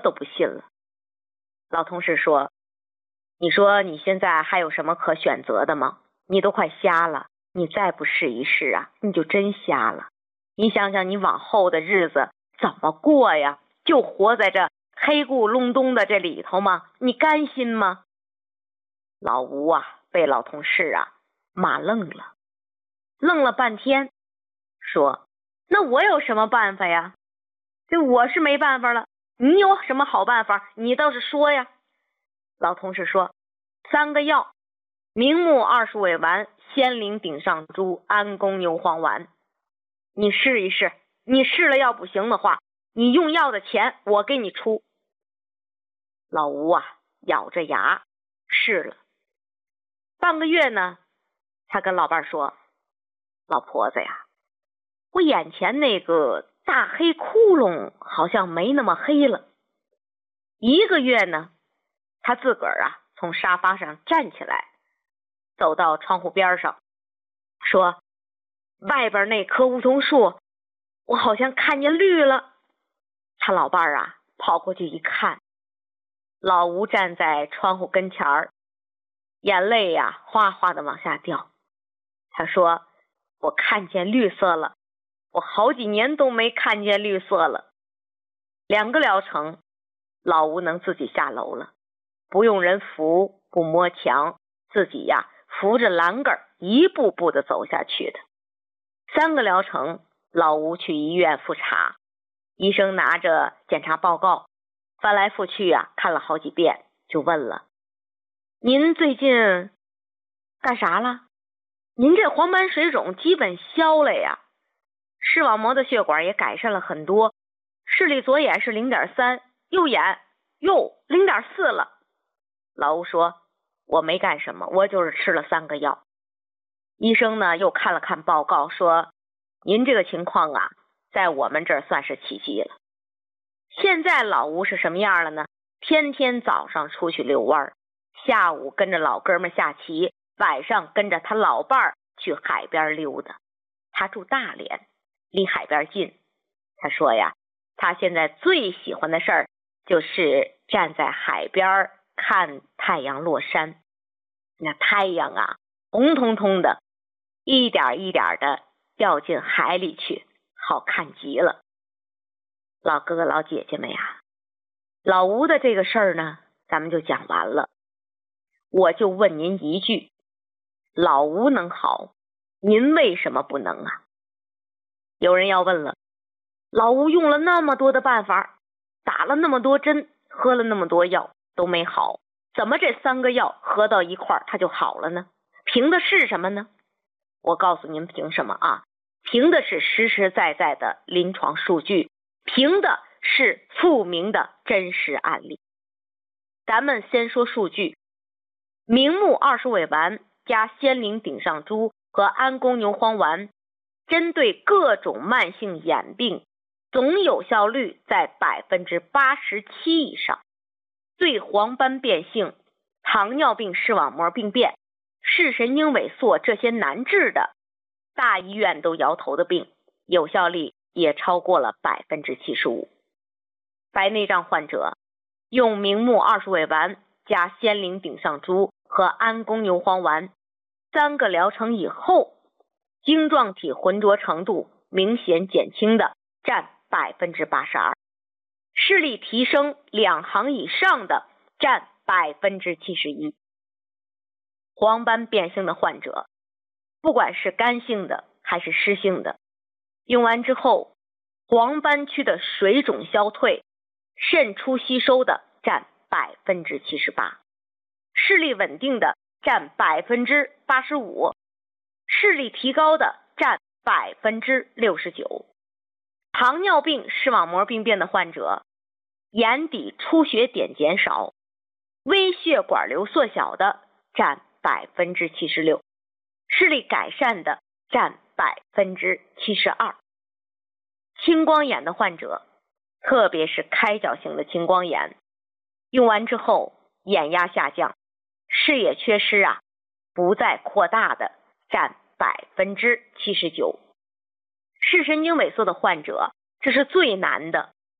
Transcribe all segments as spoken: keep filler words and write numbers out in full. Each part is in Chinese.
都不信了。老同事说，你说你现在还有什么可选择的吗？你都快瞎了，你再不试一试啊，你就真瞎了。你想想你往后的日子怎么过呀？就活在这黑咕隆咚的这里头吗？你甘心吗？老吴啊，被老同事啊骂愣了，愣了半天，说，那我有什么办法呀？这我是没办法了，你有什么好办法？你倒是说呀。老同事说，三个药：明目二十尾丸、仙灵顶上珠、安宫牛黄丸。你试一试，你试了要不行的话，你用药的钱我给你出。老吴啊，咬着牙试了。半个月呢，他跟老伴说，老婆子呀，我眼前那个大黑窟窿好像没那么黑了。一个月呢，他自个儿啊从沙发上站起来，走到窗户边上，说，外边那棵梧桐树我好像看见绿了。他老伴儿啊跑过去一看，老吴站在窗户跟前儿，眼泪呀哗哗的往下掉。他说，我看见绿色了，我好几年都没看见绿色了。两个疗程，老吴能自己下楼了，不用人扶，不摸墙，自己呀扶着栏杆一步步的走下去的。三个疗程，老吴去医院复查，医生拿着检查报告翻来覆去啊看了好几遍，就问了，您最近干啥了？您这黄斑水肿基本消了呀，视网膜的血管也改善了很多，视力左眼是 零点三， 右眼哟 零点四 了。老吴说，我没干什么，我就是吃了三个药。医生呢又看了看报告，说，您这个情况啊在我们这儿算是奇迹了。现在老吴是什么样了呢？天天早上出去遛弯，下午跟着老哥们下棋，晚上跟着他老伴儿去海边溜达。他住大连，离海边近。他说呀，他现在最喜欢的事儿就是站在海边看太阳落山。那太阳啊红彤彤的，一点一点的掉进海里去，好看极了。老哥哥老姐姐们呀，老吴的这个事儿呢咱们就讲完了。我就问您一句，老吴能好，您为什么不能啊？有人要问了，老吴用了那么多的办法，打了那么多针，喝了那么多药都没好，怎么这三个药合到一块儿他就好了呢？凭的是什么呢？我告诉您凭什么啊？凭的是实实在在的临床数据，凭的是ful明的真实案例。咱们先说数据，明目二十尾丸加仙灵顶上珠和安宫牛黄丸，针对各种慢性眼病总有效率在 百分之八十七 以上。对黄斑变性、糖尿病视网膜病变、视神经萎缩这些难治的大医院都摇头的病，有效率也超过了 百分之七十五。 白内障患者用明目二十尾丸加仙灵顶上珠和安宫牛黄丸三个疗程以后，晶状体浑浊程度明显减轻的占 百分之八十二， 视力提升两行以上的占 百分之七十一。 黄斑变性的患者，不管是干性的还是湿性的，用完之后黄斑区的水肿消退，渗出吸收的占 百分之七十八， 视力稳定的占 百分之八十五， 视力提高的占 百分之六十九。 糖尿病视网膜病变的患者，眼底出血点减少，微血管瘤缩小的占 百分之七十六， 视力改善的占 百分之七十二。 青光眼的患者，特别是开角型的青光眼，用完之后眼压下降，视野缺失啊不再扩大的占 百分之七十九。 视神经萎缩的患者，这是最难的，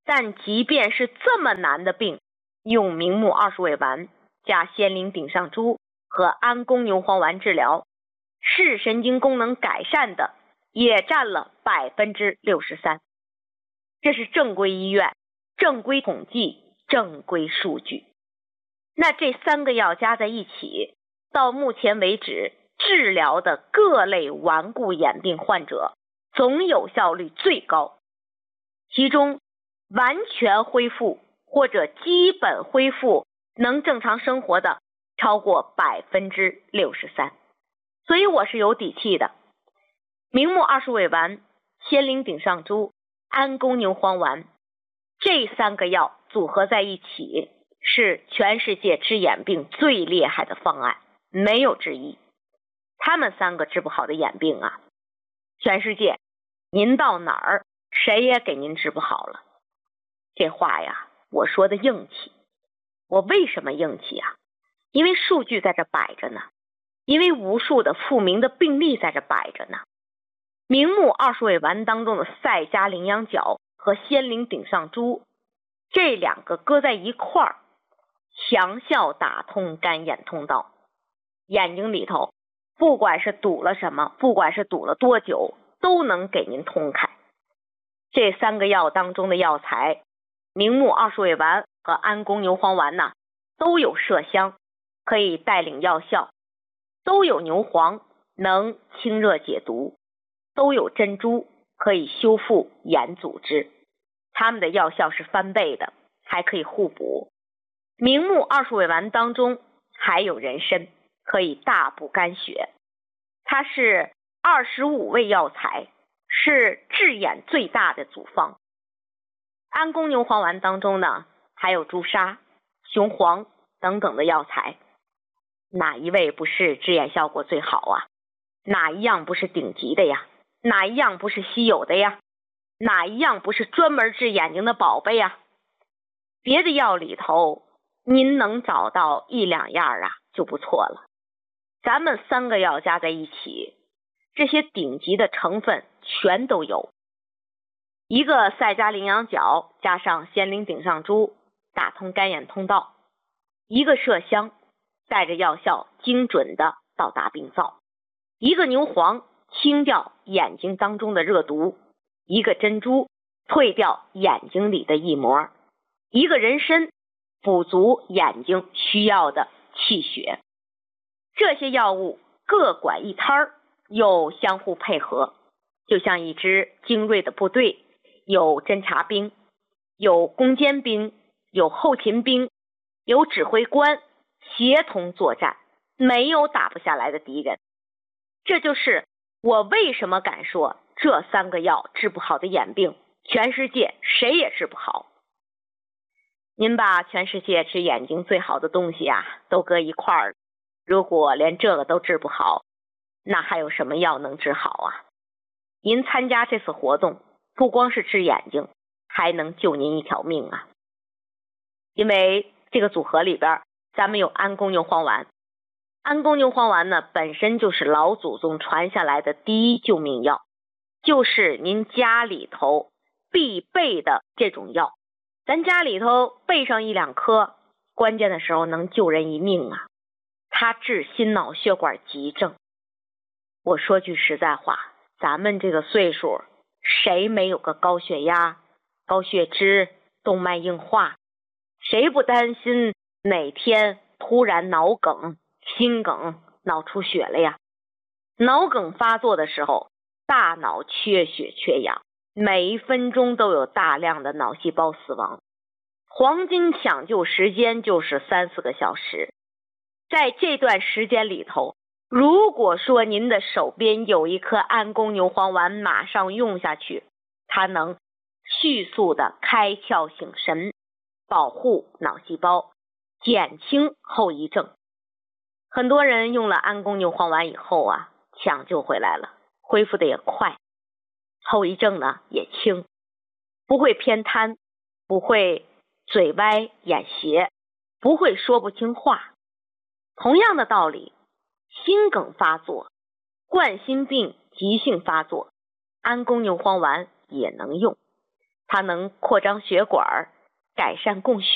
但即便是这么难的病，用明目二十味丸加仙灵顶上珠和安宫牛黄丸治疗，视神经功能改善的也占了百分之六十三。这是正规医院、正规统计、正规数据。那这三个药加在一起，到目前为止治疗的各类顽固眼病患者总有效率最高，其中完全恢复或者基本恢复能正常生活的超过百分之六十三。所以我是有底气的，明目二十味丸、仙灵顶上珠、安宫牛黄丸这三个药组合在一起，是全世界治眼病最厉害的方案，没有之一。他们三个治不好的眼病啊，全世界您到哪儿谁也给您治不好了。这话呀，我说的硬气。我为什么硬气啊？因为数据在这摆着呢，因为无数的复明的病例在这摆着呢。明目二十味丸当中的赛加羚羊角和仙灵顶上珠，这两个搁在一块儿，强效打通干眼通道。眼睛里头不管是堵了什么，不管是堵了多久，都能给您通开。这三个药当中的药材，明目二十味丸和安宫牛黄丸呢，都有麝香，可以带领药效，都有牛黄，能清热解毒，都有珍珠，可以修复眼组织。它们的药效是翻倍的，还可以互补。明目二十味丸当中还有人参，可以大补肝血。它是二十五味药材，是治眼最大的组方。安宫牛黄丸当中呢，还有朱砂、雄黄等等的药材，哪一味不是治眼效果最好啊？哪一样不是顶级的呀？哪一样不是稀有的呀？哪一样不是专门治眼睛的宝贝呀？别的药里头您能找到一两样啊就不错了。咱们三个药加在一起，这些顶级的成分全都有。一个赛加羚羊角加上仙灵顶上珠，打通干眼通道；一个麝香带着药效精准的到达病灶；一个牛黄清掉眼睛当中的热毒；一个珍珠退掉眼睛里的异膜；一个人参补足眼睛需要的气血。这些药物各管一摊儿，又相互配合，就像一支精锐的部队，有侦察兵，有攻坚兵，有后勤兵，有指挥官，协同作战，没有打不下来的敌人。这就是我为什么敢说这三个药治不好的眼病，全世界谁也治不好。您把全世界治眼睛最好的东西啊都搁一块儿，如果连这个都治不好，那还有什么药能治好啊？您参加这次活动不光是治眼睛，还能救您一条命啊。因为这个组合里边咱们有安宫牛黄丸，安宫牛黄丸呢本身就是老祖宗传下来的第一救命药，就是您家里头必备的这种药。咱家里头备上一两颗，关键的时候能救人一命啊。它治心脑血管急症。我说句实在话，咱们这个岁数，谁没有个高血压、高血脂、动脉硬化？谁不担心哪天突然脑梗、心梗、脑出血了呀？脑梗发作的时候，大脑缺血缺氧，每一分钟都有大量的脑细胞死亡，黄金抢救时间就是三四个小时。在这段时间里头，如果说您的手边有一颗安宫牛黄丸，马上用下去，它能迅速的开窍醒神，保护脑细胞，减轻后遗症。很多人用了安宫牛黄丸以后啊，抢救回来了，恢复的也快，后遗症呢也轻，不会偏瘫，不会嘴歪眼斜，不会说不清话。同样的道理，心梗发作、冠心病急性发作，安宫牛黄丸也能用。 它能扩张血管，改善供血。